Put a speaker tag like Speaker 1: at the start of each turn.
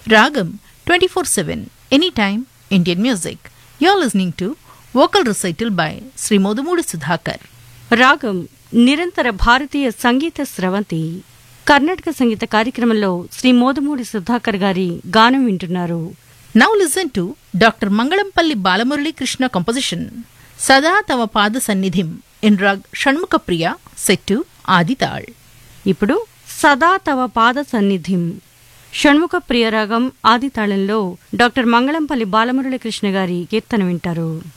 Speaker 1: Ragam 24/7 anytime Indian music. You're listening to vocal recital by Sri Modumudi Sudhakar.
Speaker 2: రాగం నిరంతర భారతీయ సంగీత స్రవంతి. కర్ణాటక సంగీత కార్యక్రమంలో శ్రీ మోదుమూడి సుధాకర్ గారి గానం వింటున్నారు.
Speaker 1: Now listen to Dr. Mangalampalli Balamurali Krishna composition Sada Tava Pada Sannidhim in Rag Shanmuka Priya set to Adital.
Speaker 2: ఇప్పుడు సదా తవ పాద సన్నిధిం షణ్ముఖ ప్రియరాగం ఆదితాళంలో డాక్టర్ మంగళంపల్లి బాలమురళీ కృష్ణ గారి కీర్తన వింటారు.